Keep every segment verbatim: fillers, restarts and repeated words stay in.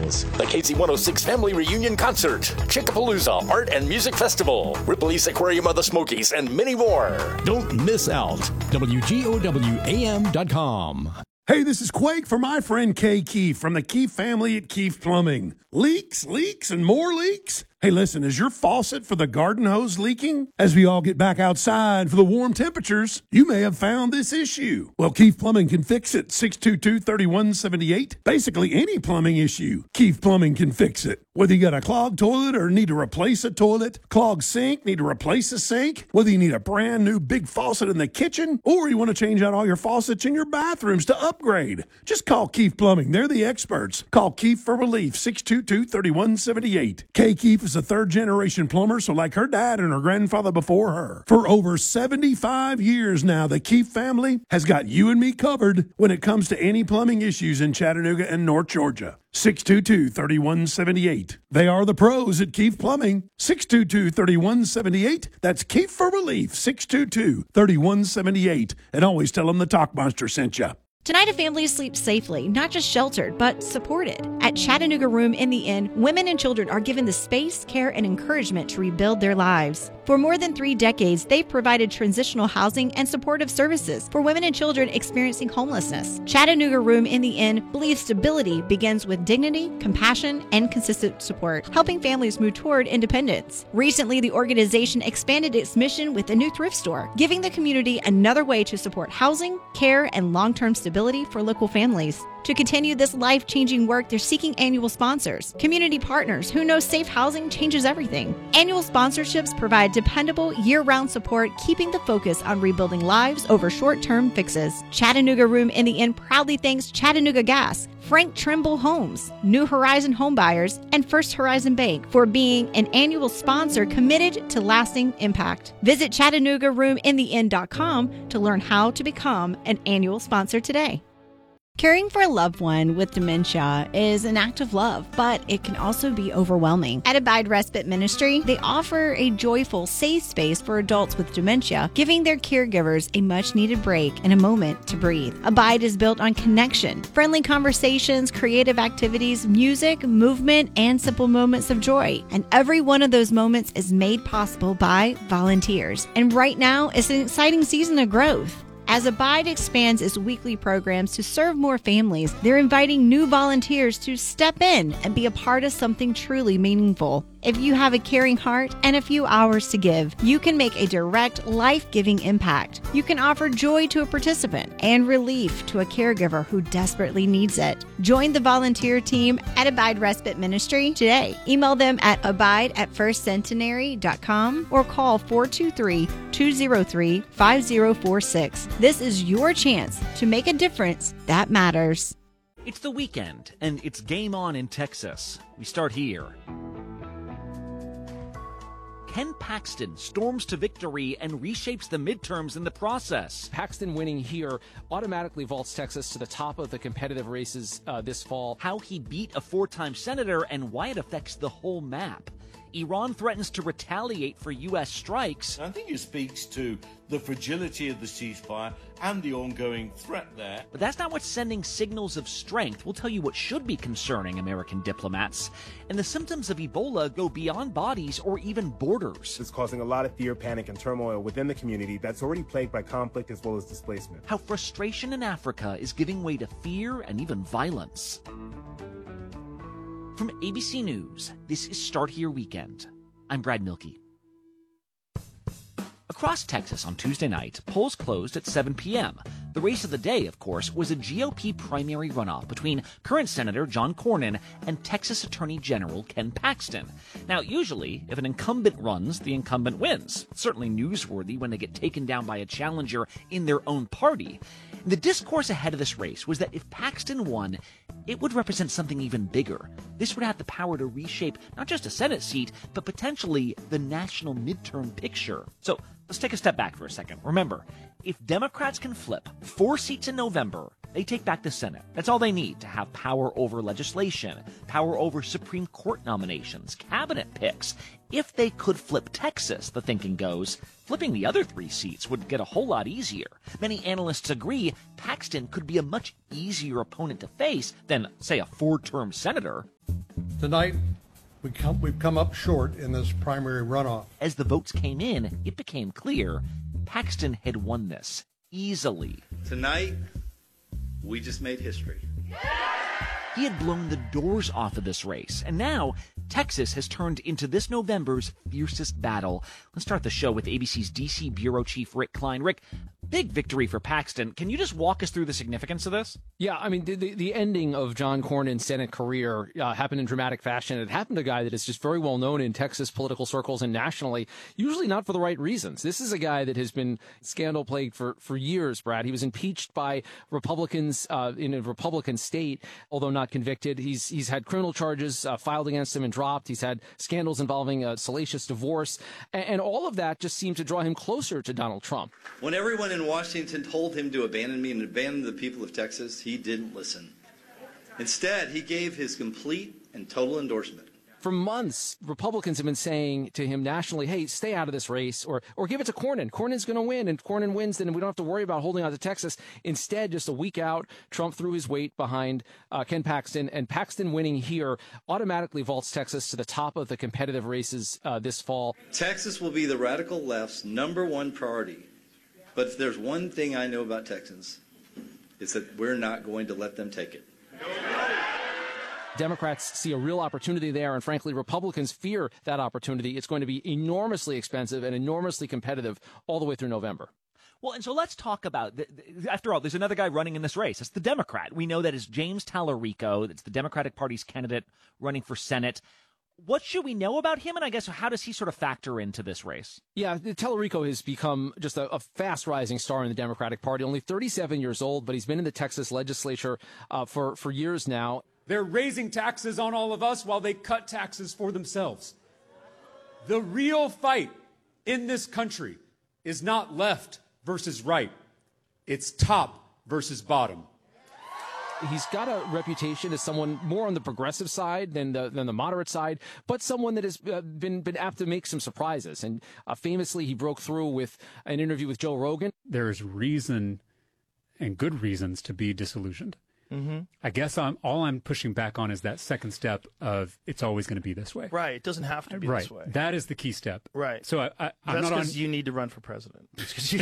Weddings, the K Z one oh six Family Reunion Concert, Chickapalooza Art and Music Festival, Ripley's Aquarium of the Smokies, and many more. Don't miss out. W G O W A M dot com. Hey, this is Quake for my friend Kay Keefe from the Keefe family at Keefe Plumbing. Leaks, leaks, and more leaks? Hey, listen, is your faucet for the garden hose leaking? As we all get back outside for the warm temperatures, you may have found this issue. Well, Keefe Plumbing can fix it. six two two, three one seven eight. Basically, any plumbing issue, Keefe Plumbing can fix it. Whether you got a clogged toilet or need to replace a toilet, clogged sink, need to replace a sink, whether you need a brand new big faucet in the kitchen, or you want to change out all your faucets in your bathrooms to upgrade, just call Keefe Plumbing. They're the experts. Call Keefe for relief, six two two, three one seven eight. Kay Keefe is a third-generation plumber, so like her dad and her grandfather before her. For over seventy-five years now, the Keefe family has got you and me covered when it comes to any plumbing issues in Chattanooga and North Georgia. six two two, three one seven eight. They are the pros at Keefe Plumbing. six two two, three one seven eight. That's Keefe for relief, six two two, three one seven eight. And always tell them the Talk Monster sent you. Tonight, a family sleeps safely, not just sheltered, but supported. At Chattanooga Room in the Inn, women and children are given the space, care, and encouragement to rebuild their lives. For more than three decades, they've provided transitional housing and supportive services for women and children experiencing homelessness. Chattanooga Room in the Inn believes stability begins with dignity, compassion, and consistent support, helping families move toward independence. Recently, the organization expanded its mission with a new thrift store, giving the community another way to support housing, care, and long-term stability for local families. To continue this life-changing work, they're seeking annual sponsors, community partners who know safe housing changes everything. Annual sponsorships provide dependable, year-round support, keeping the focus on rebuilding lives over short-term fixes. Chattanooga Room in the Inn proudly thanks Chattanooga Gas, Frank Trimble Homes, New Horizon Homebuyers, and First Horizon Bank for being an annual sponsor committed to lasting impact. Visit Chattanooga Room in the Inn dot com to learn how to become an annual sponsor today. Caring for a loved one with dementia is an act of love, but it can also be overwhelming. At Abide Respite Ministry, they offer a joyful, safe space for adults with dementia, giving their caregivers a much-needed break and a moment to breathe. Abide is built on connection, friendly conversations, creative activities, music, movement, and simple moments of joy. And every one of those moments is made possible by volunteers. And right now, it's an exciting season of growth. As Abide expands its weekly programs to serve more families, they're inviting new volunteers to step in and be a part of something truly meaningful. If you have a caring heart and a few hours to give, you can make a direct, life-giving impact. You can offer joy to a participant and relief to a caregiver who desperately needs it. Join the volunteer team at Abide Respite Ministry today. Email them at abide at first centenary dot com or call four two three, two zero three, five zero four six. This is your chance to make a difference that matters. It's the weekend, and it's game on in Texas. We start here. Ken Paxton storms to victory and reshapes the midterms in the process. Paxton winning here automatically vaults Texas to the top of the competitive races uh, this fall. How he beat a four-time senator and why it affects the whole map. Iran threatens to retaliate for U S strikes. I think it speaks to the fragility of the ceasefire and the ongoing threat there. But that's not what's sending signals of strength. We'll tell you what should be concerning American diplomats. And the symptoms of Ebola go beyond bodies or even borders. It's causing a lot of fear, panic, and turmoil within the community that's already plagued by conflict as well as displacement. How frustration in Africa is giving way to fear and even violence. From A B C News, this is Start Here Weekend. I'm Brad Milkey. Across Texas on Tuesday night, polls closed at seven p.m. The race of the day, of course, was a G O P primary runoff between current Senator John Cornyn and Texas Attorney General Ken Paxton. Now, usually, if an incumbent runs, the incumbent wins. It's certainly newsworthy when they get taken down by a challenger in their own party. The discourse ahead of this race was that if Paxton won, it would represent something even bigger. This would have the power to reshape not just a Senate seat, but potentially the national midterm picture. So let's take a step back for a second. Remember, if Democrats can flip four seats in November, they take back the Senate. That's all they need to have power over legislation, power over Supreme Court nominations, cabinet picks. If they could flip Texas, the thinking goes, flipping the other three seats would get a whole lot easier. Many analysts agree Paxton could be a much easier opponent to face than, say, a four-term senator. Tonight, we come, we've come up short in this primary runoff. As the votes came in, it became clear Paxton had won this easily. Tonight, we just made history. He had blown the doors off of this race, and now Texas has turned into this November's fiercest battle. Let's start the show with A B C's D C bureau chief Rick Klein. Rick, big victory for Paxton. Can you just walk us through the significance of this? Yeah, I mean, the, the, the ending of John Cornyn's Senate career uh, happened in dramatic fashion. It happened to a guy that is just very well known in Texas political circles and nationally, usually not for the right reasons. This is a guy that has been scandal-plagued for, for years, Brad. He was impeached by Republicans uh, in a Republican state, although not convicted. He's he's had criminal charges uh, filed against him and dropped. He's had scandals involving a salacious divorce. And, and all of that just seemed to draw him closer to Donald Trump. When everyone in Washington told him to abandon me and abandon the people of Texas, he didn't listen. Instead, he gave his complete and total endorsement. For months, Republicans have been saying to him nationally, hey, stay out of this race, or or give it to Cornyn. Cornyn's going to win, and if Cornyn wins, then we don't have to worry about holding on to Texas. Instead, just a week out, Trump threw his weight behind uh, Ken Paxton, and Paxton winning here automatically vaults Texas to the top of the competitive races uh, this fall. Texas will be the radical left's number one priority. But if there's one thing I know about Texans, it's that we're not going to let them take it. Democrats see a real opportunity there, and frankly, Republicans fear that opportunity. It's going to be enormously expensive and enormously competitive all the way through November. Well, and so let's talk about, the, the, after all, there's another guy running in this race. It's the Democrat. We know that is James Tallarico. It's the Democratic Party's candidate running for Senate. What should we know about him, and I guess how does he sort of factor into this race? Yeah, Tallarico has become just a, a fast-rising star in the Democratic Party. Only thirty-seven years old, but he's been in the Texas legislature uh, for, for years now. They're raising taxes on all of us while they cut taxes for themselves. The real fight in this country is not left versus right. It's top versus bottom. He's got a reputation as someone more on the progressive side than the than the moderate side, but someone that has uh, been been apt to make some surprises. And uh, famously, he broke through with an interview with Joe Rogan. There's reason and good reasons to be disillusioned. Mm-hmm. I guess I'm, all I'm pushing back on is that second step of it's always going to be this way. Right. It doesn't have to be right. this way. That is the key step. Right. So I, I, I'm That's not because on... you need to run for president. You...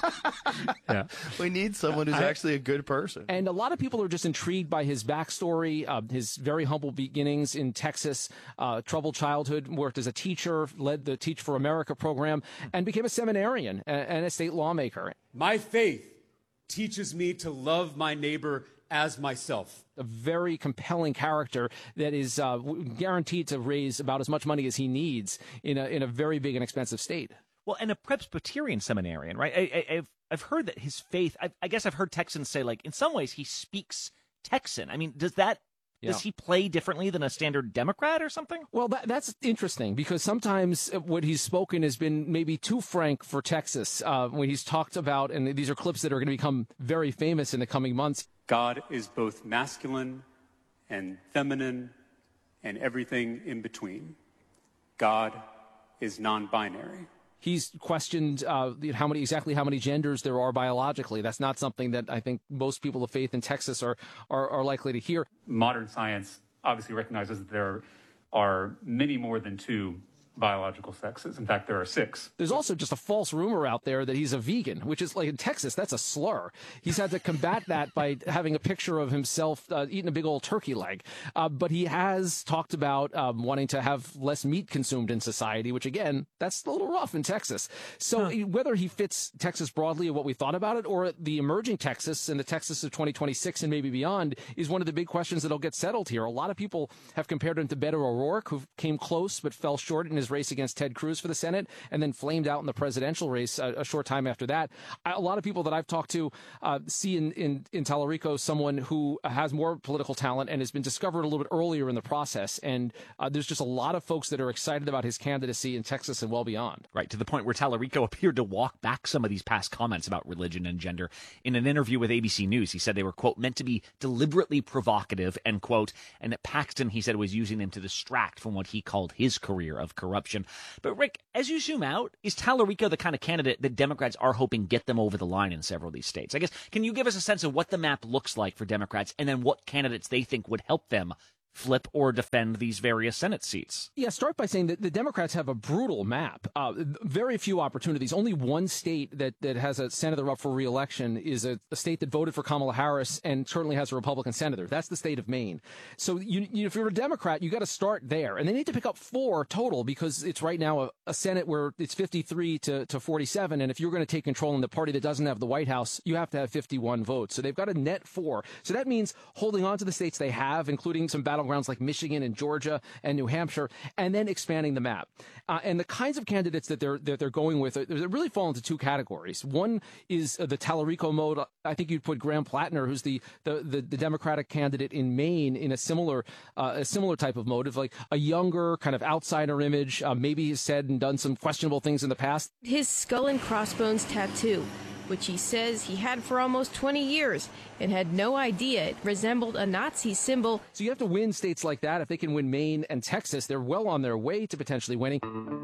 yeah. We need someone who's I, actually a good person. And a lot of people are just intrigued by his backstory, uh, his very humble beginnings in Texas, uh, troubled childhood, worked as a teacher, led the Teach for America program, and became a seminarian and a state lawmaker. My faith teaches me to love my neighbor as myself. A very compelling character that is uh, guaranteed to raise about as much money as he needs in a in a very big and expensive state. Well, and a Presbyterian seminarian, right? I, I, I've I've heard that his faith. I, I guess I've heard Texans say, like, in some ways he speaks Texan. I mean, does that? Yeah. Does he play differently than a standard Democrat or something? Well, that, that's interesting because sometimes what he's spoken has been maybe too frank for Texas uh, when he's talked about, and these are clips that are going to become very famous in the coming months. God is both masculine and feminine and everything in between. God is non-binary. He's questioned uh, how many exactly how many genders there are biologically. That's not something that I think most people of faith in Texas are are, are likely to hear. Modern science obviously recognizes that there are many more than two biological sexes. In fact, there are six. There's also just a false rumor out there that he's a vegan, which is, like, in Texas, that's a slur. He's had to combat that by having a picture of himself uh, eating a big old turkey leg. Uh, but he has talked about um, wanting to have less meat consumed in society, which, again, that's a little rough in Texas. So huh. whether he fits Texas broadly or what we thought about it, or the emerging Texas and the Texas of twenty twenty-six and maybe beyond, is one of the big questions that'll get settled here. A lot of people have compared him to Beto O'Rourke, who came close but fell short in his race against Ted Cruz for the Senate and then flamed out in the presidential race a, a short time after that. A lot of people that I've talked to uh, see in, in, in Tallarico someone who has more political talent and has been discovered a little bit earlier in the process. And uh, there's just a lot of folks that are excited about his candidacy in Texas and well beyond. Right, to the point where Tallarico appeared to walk back some of these past comments about religion and gender. In an interview with A B C News, he said they were, quote, meant to be deliberately provocative, end quote, and that Paxton, he said, was using them to distract from what he called his career of corruption. But Rick, as you zoom out, is Tallarico the kind of candidate that Democrats are hoping get them over the line in several of these states? I guess, can you give us a sense of what the map looks like for Democrats and then what candidates they think would help them flip or defend these various Senate seats? Yeah, start by saying that the Democrats have a brutal map. Uh, very few opportunities. Only one state that, that has a senator up for re-election is a, a state that voted for Kamala Harris and currently has a Republican senator. That's the state of Maine. So you, you, if you're a Democrat, you got to start there. And they need to pick up four total because it's right now a, a Senate where it's fifty-three to, to forty-seven. And if you're going to take control in the party that doesn't have the White House, you have to have fifty-one votes. So they've got a net four. So that means holding on to the states they have, including some battlegrounds like Michigan and Georgia and New Hampshire, and then expanding the map. Uh, and the kinds of candidates that they're that they're going with, they really fall into two categories. One is uh, the Tallarico mode. I think you'd put Graham Plattner, who's the the, the, the Democratic candidate in Maine, in a similar uh, a similar type of mode of like a younger kind of outsider image. Uh, maybe he's said and done some questionable things in the past. His skull and crossbones tattoo, which he says he had for almost twenty years and had no idea it resembled a Nazi symbol. So you have to win states like that. If they can win Maine and Texas, they're well on their way to potentially winning.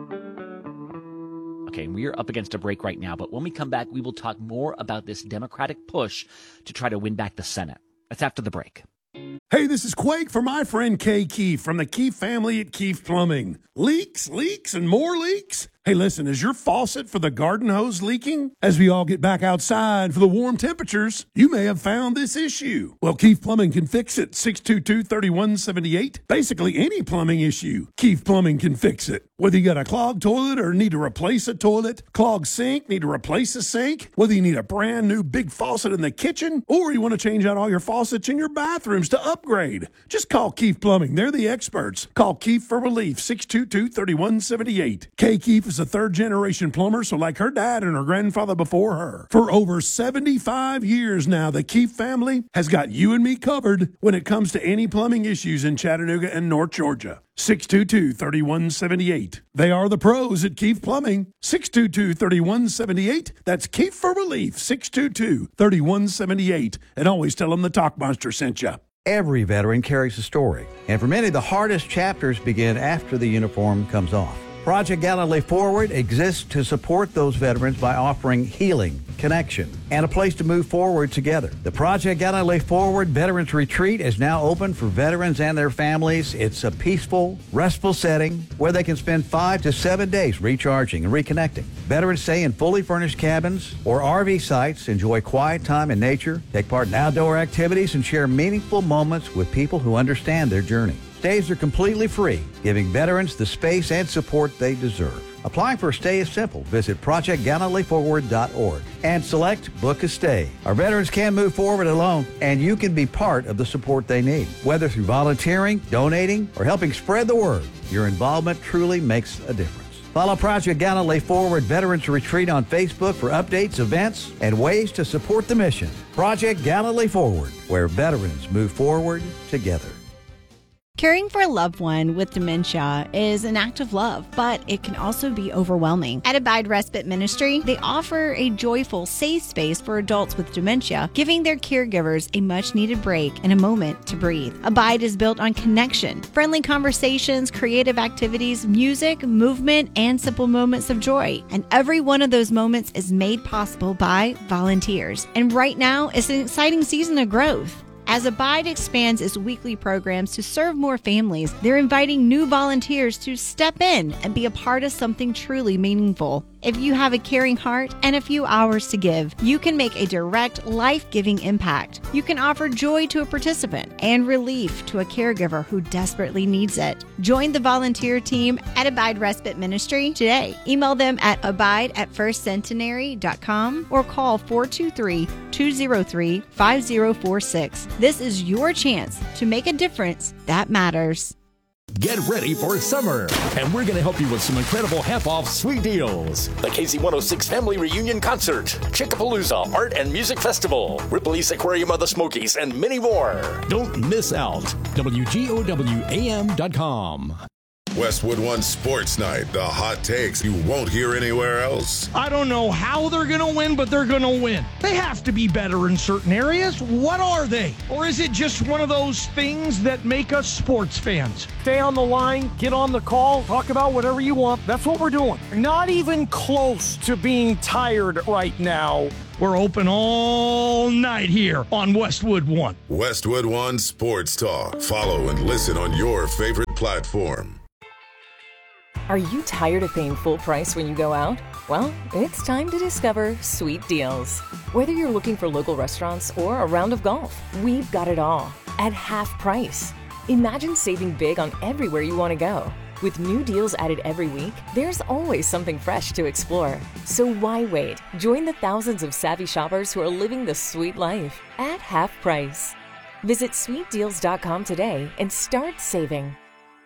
Okay, and we are up against a break right now, but when we come back, we will talk more about this Democratic push to try to win back the Senate. That's after the break. Hey, this is Quake for my friend Kay Keefe from the Keefe family at Keefe Plumbing. Leaks, leaks, and more leaks? Hey, listen, is your faucet for the garden hose leaking? As we all get back outside for the warm temperatures, you may have found this issue. Well, Keefe Plumbing can fix it. six two two, three one seven eight. Basically, any plumbing issue, Keefe Plumbing can fix it. Whether you got a clogged toilet or need to replace a toilet, clogged sink, need to replace a sink, whether you need a brand new big faucet in the kitchen, or you want to change out all your faucets in your bathrooms to upgrade, just call Keefe Plumbing. They're the experts. Call Keefe for relief, six two two, three one seven eight. Kay Keefe is a third-generation plumber, so like her dad and her grandfather before her. For over seventy-five years now, the Keefe family has got you and me covered when it comes to any plumbing issues in Chattanooga and North Georgia. six two two, three one seven eight. They are the pros at Keefe Plumbing. six two two, three one seven eight. That's Keefe for relief, six two two, three one seven eight. And always tell them the Talk Monster sent you. Every veteran carries a story, and for many, the hardest chapters begin after the uniform comes off. Project Gallantly Forward exists to support those veterans by offering healing, connection, and a place to move forward together. The Project Gallantly Forward Veterans Retreat is now open for veterans and their families. It's a peaceful, restful setting where they can spend five to seven days recharging and reconnecting. Veterans stay in fully furnished cabins or R V sites, enjoy quiet time in nature, take part in outdoor activities, and share meaningful moments with people who understand their journey. Stays are completely free, giving veterans the space and support they deserve. Applying for a stay is simple. Visit project gallantly forward dot org and select Book a Stay. Our veterans can move forward alone, and you can be part of the support they need. Whether through volunteering, donating, or helping spread the word, your involvement truly makes a difference. Follow Project Gallantly Forward Veterans Retreat on Facebook for updates, events, and ways to support the mission. Project Gallantly Forward, where veterans move forward together. Caring for a loved one with dementia is an act of love, but it can also be overwhelming. At Abide Respite Ministry, they offer a joyful, safe space for adults with dementia, giving their caregivers a much-needed break and a moment to breathe. Abide is built on connection, friendly conversations, creative activities, music, movement, and simple moments of joy. And every one of those moments is made possible by volunteers. And right now, it's an exciting season of growth. As Abide expands its weekly programs to serve more families, they're inviting new volunteers to step in and be a part of something truly meaningful. If you have a caring heart and a few hours to give, you can make a direct, life-giving impact. You can offer joy to a participant and relief to a caregiver who desperately needs it. Join the volunteer team at Abide Respite Ministry today. Email them at abide at first centenary dot com or call four two three, two zero three, five zero four six. This is your chance to make a difference that matters. Get ready for summer, and we're going to help you with some incredible half-off sweet deals. The K Z one oh six Family Reunion Concert, Chickapalooza Art and Music Festival, Ripley's Aquarium of the Smokies, and many more. Don't miss out. W G O W A M dot com. Westwood One Sports Night, the hot takes you won't hear anywhere else. I don't know how they're going to win, but they're going to win. They have to be better in certain areas. What are they? Or is it just one of those things that make us sports fans? Stay on the line, get on the call, talk about whatever you want. That's what we're doing. Not even close to being tired right now We're open all night here on Westwood One. Westwood One Sports Talk. Follow and listen on your favorite platform. Are you tired of paying full price when you go out? Well, it's time to discover Sweet Deals. Whether you're looking for local restaurants or a round of golf, we've got it all at half price. Imagine saving big on everywhere you want to go. With new deals added every week, there's always something fresh to explore. So why wait? Join the thousands of savvy shoppers who are living the sweet life at half price. Visit sweet deals dot com today and start saving.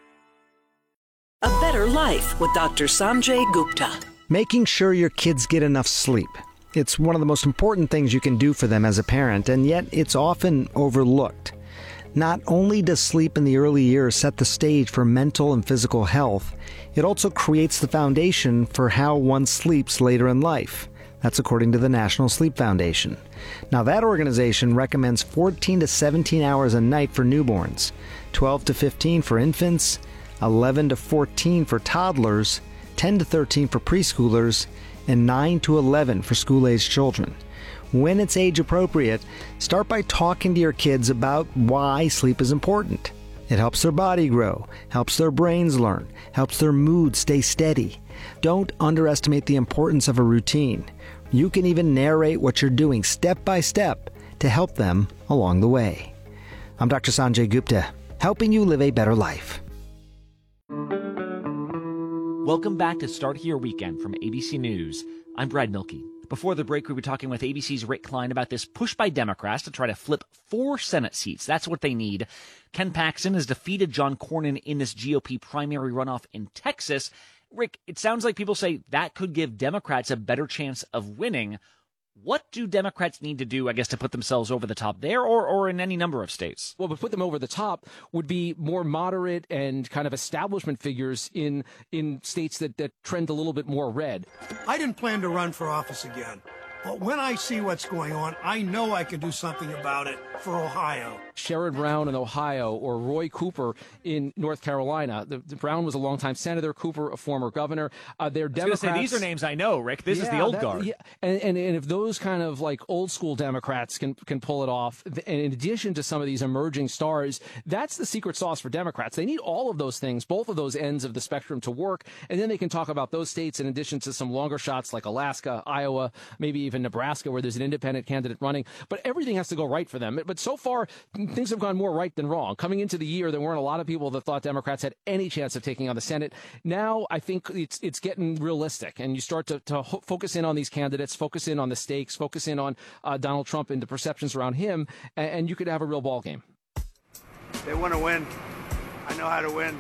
A better life with Doctor Sanjay Gupta. Making sure your kids get enough sleep. It's one of the most important things you can do for them as a parent, and yet it's often overlooked. Not only does sleep in the early years set the stage for mental and physical health, it also creates the foundation for how one sleeps later in life. That's according to the National Sleep Foundation. Now, that organization recommends fourteen to seventeen hours a night for newborns, twelve to fifteen for infants, eleven to fourteen for toddlers, ten to thirteen for preschoolers, and nine to eleven for school-aged children. When it's age appropriate, start by talking to your kids about why sleep is important. It helps their body grow, helps their brains learn, helps their mood stay steady. Don't underestimate the importance of a routine. You can even narrate what you're doing step by step to help them along the way. I'm Doctor Sanjay Gupta, helping you live a better life. Welcome back to Start Your Weekend from A B C News. I'm Brad Milkey. Before the break, we were talking with A B C's Rick Klein about this push by Democrats to try to flip four Senate seats. That's what they need. Ken Paxton has defeated John Cornyn in this G O P primary runoff in Texas. Rick, it sounds like people say that could give Democrats a better chance of winning. What do Democrats need to do, I guess, to put themselves over the top there or, or in any number of states? Well, to put them over the top would be more moderate and kind of establishment figures in in states that, that trend a little bit more red. I didn't plan to run for office again. But when I see what's going on, I know I can do something about it for Ohio. Sherrod Brown in Ohio or Roy Cooper in North Carolina. The, the Brown was a longtime senator, Cooper a former governor. Uh, they're Democrats. I was going to say, these are names I know, Rick. This yeah, is the old that, guard. Yeah. And, and, and if those kind of like old school Democrats can, can pull it off, and in addition to some of these emerging stars, that's the secret sauce for Democrats. They need all of those things, both of those ends of the spectrum to work, and then they can talk about those states in addition to some longer shots like Alaska, Iowa, maybe even Nebraska, where there's an independent candidate running. But everything has to go right for them. But so far, things have gone more right than wrong. Coming into the year, there weren't a lot of people that thought Democrats had any chance of taking on the Senate. Now, I think it's it's getting realistic, and you start to, to ho- focus in on these candidates, focus in on the stakes, focus in on uh, Donald Trump and the perceptions around him, and, and you could have a real ball game. They want to win. I know how to win.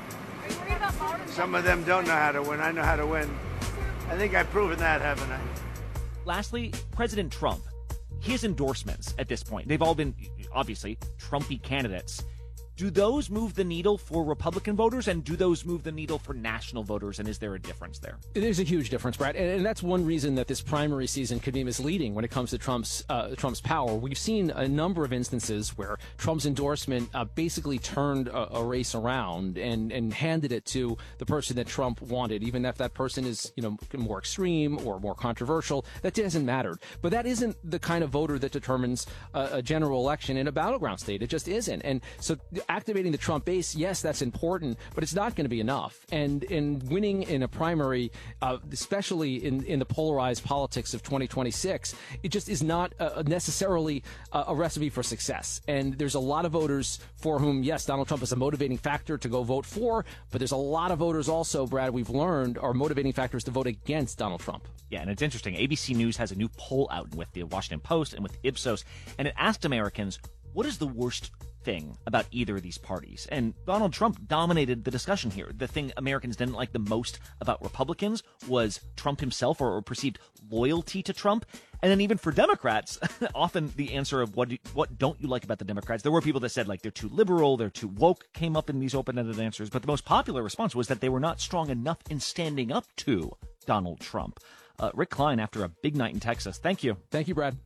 Some of them don't know how to win. I know how to win. I think I've proven that, haven't I? Lastly, President Trump. His endorsements at this point, they've all been, obviously, Trumpy candidates. Do those move the needle for Republican voters, and do those move the needle for national voters, and is there a difference there? There's a huge difference, Brad, and, and that's one reason that this primary season could be misleading when it comes to Trump's uh, Trump's power. We've seen a number of instances where Trump's endorsement uh, basically turned a, a race around and, and handed it to the person that Trump wanted, even if that person is, you know, more extreme or more controversial. That doesn't matter. But that isn't the kind of voter that determines a, a general election in a battleground state. It just isn't. And so activating the Trump base, yes, that's important, but it's not going to be enough. And in winning in a primary, uh, especially in, in the polarized politics of twenty twenty-six, it just is not uh, necessarily a, a recipe for success. And there's a lot of voters for whom, yes, Donald Trump is a motivating factor to go vote for, but there's a lot of voters also, Brad, we've learned, are motivating factors to vote against Donald Trump. Yeah, and it's interesting. A B C News has a new poll out with the Washington Post and with Ipsos, and it asked Americans, what is the worst thing about either of these parties? And Donald Trump dominated the discussion here. The thing Americans didn't like the most about Republicans was Trump himself, or, or perceived loyalty to Trump. And then even for Democrats, often the answer of what do, what don't you like about the Democrats, there were people that said like they're too liberal, they're too woke, came up in these open-ended answers. But the most popular response was that they were not strong enough in standing up to Donald Trump. Uh, Rick Klein, after a big night in Texas. Thank you. Thank you, Brad.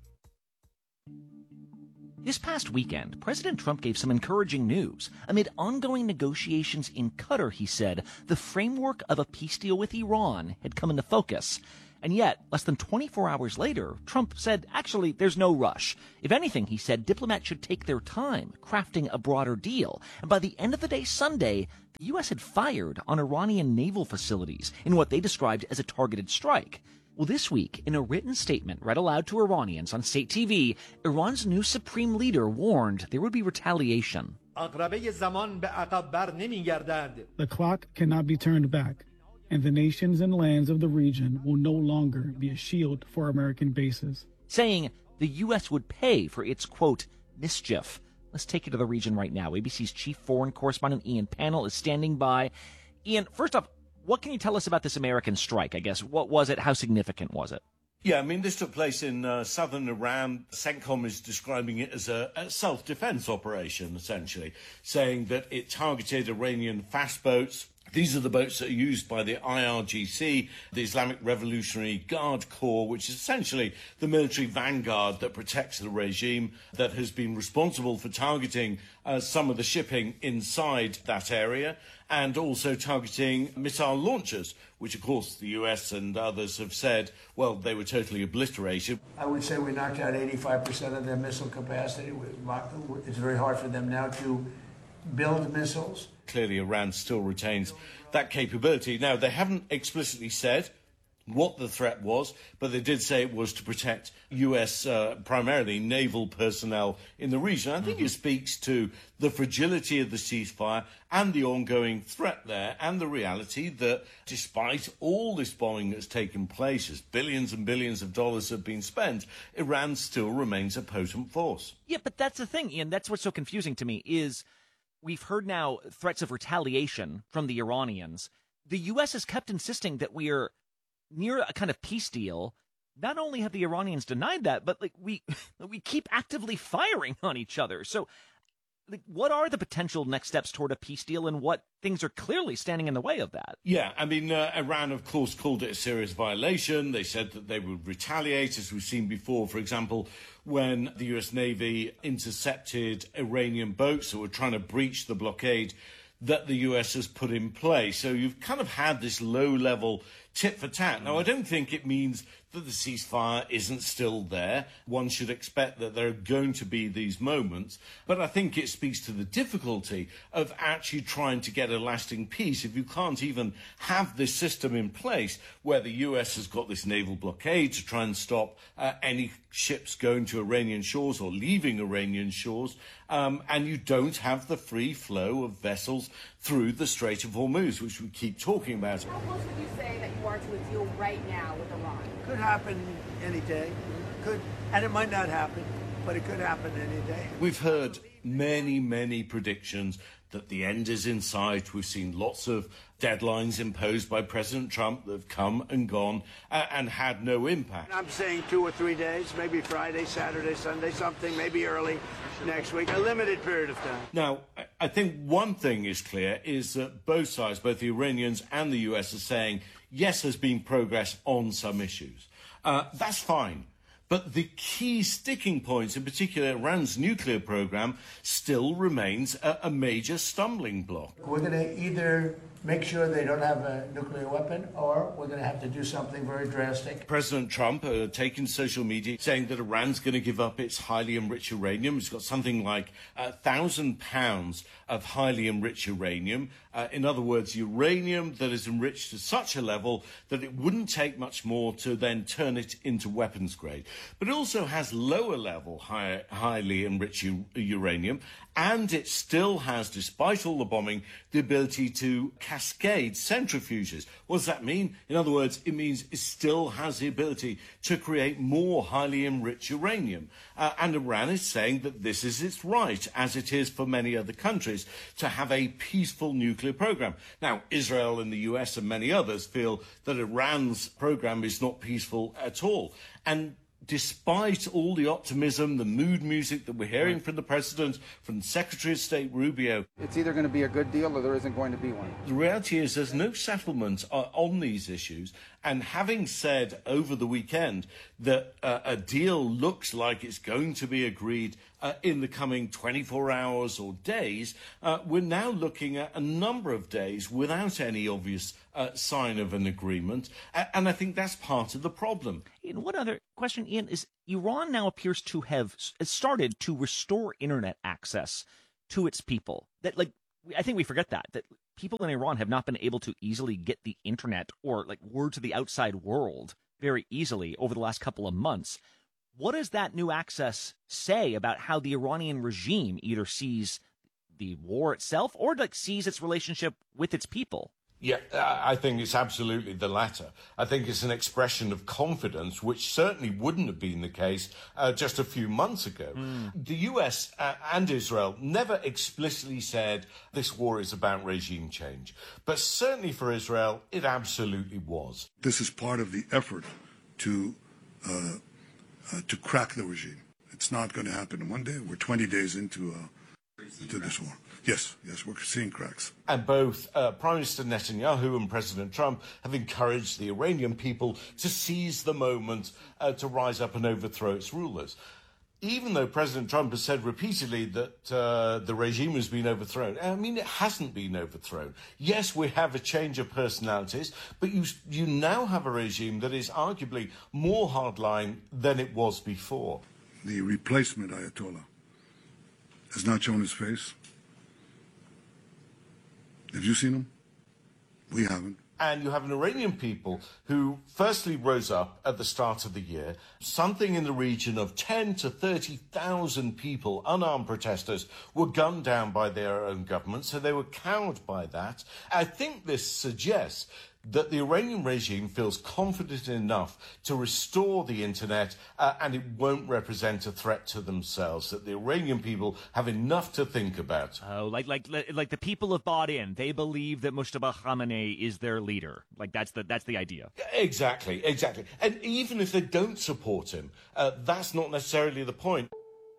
This past weekend, President Trump gave some encouraging news. Amid ongoing negotiations in Qatar, he said, the framework of a peace deal with Iran had come into focus. And yet, less than twenty-four hours later, Trump said, actually, there's no rush. If anything, he said, diplomats should take their time crafting a broader deal. And by the end of the day Sunday, the U S had fired on Iranian naval facilities in what they described as a targeted strike. Well, this week, in a written statement read aloud to Iranians on state T V, Iran's new supreme leader warned there would be retaliation. The clock cannot be turned back, and the nations and lands of the region will no longer be a shield for American bases. Saying the U S would pay for its, quote, mischief. Let's take you to the region right now. A B C's chief foreign correspondent Ian Pannell is standing by. Ian, first off, what can you tell us about this American strike, I guess? What was it? How significant was it? Yeah, I mean, this took place in uh, southern Iran. CENTCOM is describing it as a, a self-defense operation, essentially, saying that it targeted Iranian fast boats. These are the boats that are used by the I R G C, the Islamic Revolutionary Guard Corps, which is essentially the military vanguard that protects the regime, that has been responsible for targeting uh, some of the shipping inside that area, and also targeting missile launchers, which, of course, the U S and others have said, well, they were totally obliterated. I would say we knocked out eighty-five percent of their missile capacity. It's very hard for them now to build missiles. Clearly, Iran still retains that capability. Now, they haven't explicitly said what the threat was, but they did say it was to protect U S, uh, primarily naval personnel in the region. I think mm-hmm. it speaks to the fragility of the ceasefire and the ongoing threat there, and the reality that despite all this bombing that's taken place, as billions and billions of dollars have been spent, Iran still remains a potent force. Yeah, but that's the thing, Ian. That's what's so confusing to me is we've heard now threats of retaliation from the Iranians. The U S has kept insisting that we are near a kind of peace deal. Not only have the Iranians denied that, but like we we keep actively firing on each other. So like, what are the potential next steps toward a peace deal, and what things are clearly standing in the way of that? Yeah, I mean, uh, Iran, of course, called it a serious violation. They said that they would retaliate, as we've seen before, for example, when the U S Navy intercepted Iranian boats that were trying to breach the blockade that the U S has put in place. So you've kind of had this low-level tit-for-tat. Now, I don't think it means that the ceasefire isn't still there. One should expect that there are going to be these moments. But I think it speaks to the difficulty of actually trying to get a lasting peace if you can't even have this system in place where the U S has got this naval blockade to try and stop uh, any ships going to Iranian shores or leaving Iranian shores, um, and you don't have the free flow of vessels through the Strait of Hormuz, which we keep talking about. How close would you say that you are to a deal right now with Iran? Could happen any day. Could, and it might not happen, but it could happen any day. We've heard many, many predictions that the end is in sight. We've seen lots of deadlines imposed by President Trump that have come and gone uh, and had no impact. I'm saying two or three days, maybe Friday, Saturday, Sunday, something, maybe early next week, a limited period of time. Now, I think one thing is clear is that both sides, both the Iranians and the U S, are saying, yes, there's been progress on some issues. Uh, that's fine. But the key sticking points, in particular Iran's nuclear program, still remains a, a major stumbling block. We're going to either make sure they don't have a nuclear weapon, or we're going to have to do something very drastic. President Trump uh, taking social media, saying that Iran's going to give up its highly enriched uranium. It's got something like a thousand pounds of highly enriched uranium. Uh, in other words, uranium that is enriched to such a level that it wouldn't take much more to then turn it into weapons grade. But it also has lower level high, highly enriched u- uranium, and it still has, despite all the bombing, the ability to cascade centrifuges. What does that mean? In other words, it means it still has the ability to create more highly enriched uranium. Uh, and Iran is saying that this is its right, as it is for many other countries, to have a peaceful nuclear program. Now, Israel and the U S and many others feel that Iran's program is not peaceful at all. And despite all the optimism, the mood music that we're hearing from the President, from Secretary of State Rubio, it's either going to be a good deal or there isn't going to be one. The reality is there's no settlement uh, on these issues. And having said over the weekend that uh, a deal looks like it's going to be agreed uh, in the coming twenty-four hours or days, uh, we're now looking at a number of days without any obvious uh, sign of an agreement. And I think that's part of the problem. And one other question, Ian, is Iran now appears to have started to restore internet access to its people. That, like, I think we forget that, that people in Iran have not been able to easily get the internet or, like, word to the outside world very easily over the last couple of months. What does that new access say about how the Iranian regime either sees the war itself or, like, sees its relationship with its people? Yeah, I think it's absolutely the latter. I think it's an expression of confidence, which certainly wouldn't have been the case uh, just a few months ago. Mm. The U S uh, and Israel never explicitly said this war is about regime change. But certainly for Israel, it absolutely was. This is part of the effort to, uh, uh, to crack the regime. It's not going to happen in one day. We're twenty days into, uh, into this war. Yes, yes, we're seeing cracks. And both uh, Prime Minister Netanyahu and President Trump have encouraged the Iranian people to seize the moment uh, to rise up and overthrow its rulers. Even though President Trump has said repeatedly that uh, the regime has been overthrown, I mean, it hasn't been overthrown. Yes, we have a change of personalities, but you, you now have a regime that is arguably more hardline than it was before. The replacement Ayatollah has not shown his face. Have you seen them? We haven't. And you have an Iranian people who firstly rose up at the start of the year. Something in the region of ten to thirty thousand people, unarmed protesters, were gunned down by their own government, so they were cowed by that. I think this suggests that the Iranian regime feels confident enough to restore the internet uh, and it won't represent a threat to themselves, that the Iranian people have enough to think about. Oh, like like like the people have bought in. They believe that Mustafa Khamenei is their leader. Like that's the that's the idea. Exactly, exactly. And even if they don't support him, uh, that's not necessarily the point.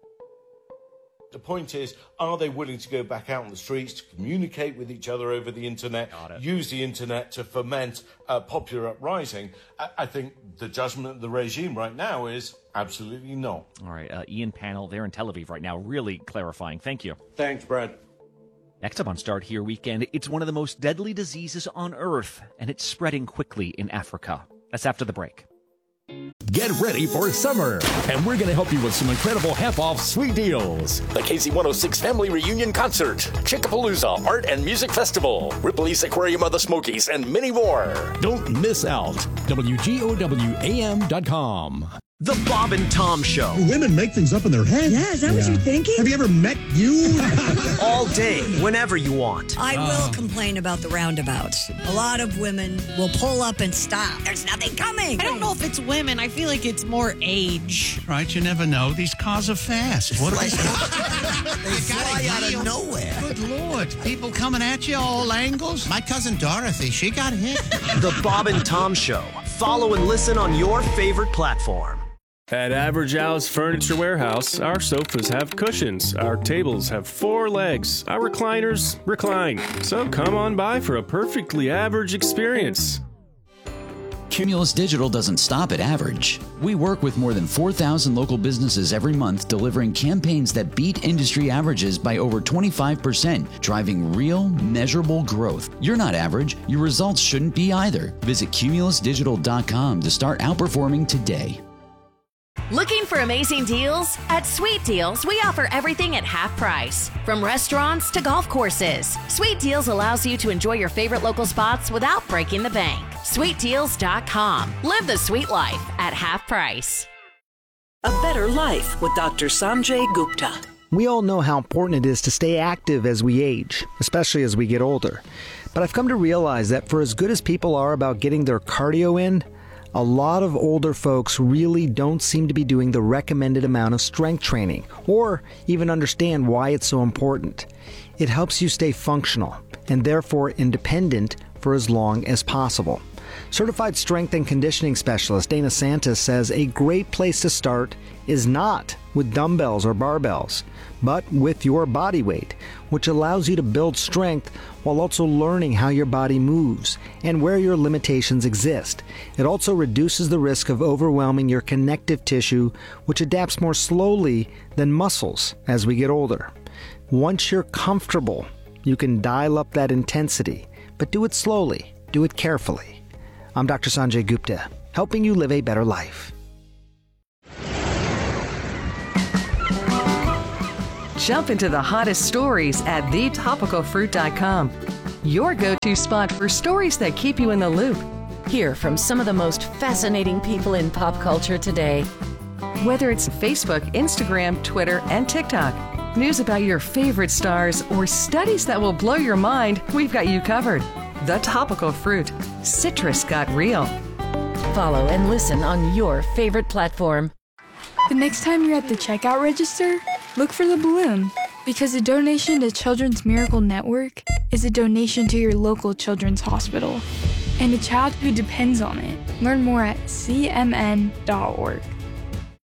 The point is, are they willing to go back out on the streets to communicate with each other over the internet, use the internet to foment uh, popular uprising? I, I think the judgment of the regime right now is absolutely not. All right, uh, Ian Pannell, there in Tel Aviv right now, really clarifying. Thank you. Thanks, Brad. Next up on Start Here Weekend, it's one of the most deadly diseases on Earth, and it's spreading quickly in Africa. That's after the break. Get ready for summer, and we're going to help you with some incredible half-off sweet deals. The K Z one oh six Family Reunion Concert, Chickapalooza Art and Music Festival, Ripley's Aquarium of the Smokies, and many more. Don't miss out. W G O W A M dot com. The Bob and Tom Show. Women make things up in their head. Yeah, is that yeah. what you're thinking? Have you ever met you? All day, whenever you want. I oh. will complain about the roundabouts. A lot of women will pull up and stop. There's nothing coming. I don't know if it's women. I feel like it's more age. Right, you never know. These cars are fast. What like, they fly out of nowhere. Good Lord. People coming at you all angles. My cousin Dorothy, she got hit. The Bob and Tom Show. Follow and listen on your favorite platform. At Average Al's Furniture Warehouse, our sofas have cushions, our tables have four legs, our recliners recline. So come on by for a perfectly average experience. Cumulus Digital doesn't stop at average. We work with more than four thousand local businesses every month, delivering campaigns that beat industry averages by over twenty-five percent, driving real, measurable growth. You're not average. Your results shouldn't be either. Visit cumulus digital dot com to start outperforming today. Looking for amazing deals? At Sweet Deals, we offer everything at half price. From restaurants to golf courses, Sweet Deals allows you to enjoy your favorite local spots without breaking the bank. sweet deals dot com. Live the sweet life at half price. A Better Life with Doctor Sanjay Gupta. We all know how important it is to stay active as we age, especially as we get older. But I've come to realize that for as good as people are about getting their cardio in, a lot of older folks really don't seem to be doing the recommended amount of strength training, or even understand why it's so important. It helps you stay functional, and therefore independent for as long as possible. Certified strength and conditioning specialist Dana Santis says a great place to start is not with dumbbells or barbells, but with your body weight, which allows you to build strength while also learning how your body moves and where your limitations exist. It also reduces the risk of overwhelming your connective tissue, which adapts more slowly than muscles as we get older. Once you're comfortable, you can dial up that intensity, but do it slowly, do it carefully. I'm Doctor Sanjay Gupta, helping you live a better life. Jump into the hottest stories at the topical fruit dot com. Your go-to spot for stories that keep you in the loop. Hear from some of the most fascinating people in pop culture today. Whether it's Facebook, Instagram, Twitter, and TikTok, news about your favorite stars, or studies that will blow your mind, we've got you covered. The Topical Fruit. Citrus got real. Follow and listen on your favorite platform. The next time you're at the checkout register, look for the balloon, because a donation to Children's Miracle Network is a donation to your local children's hospital and a child who depends on it. Learn more at c m n dot org.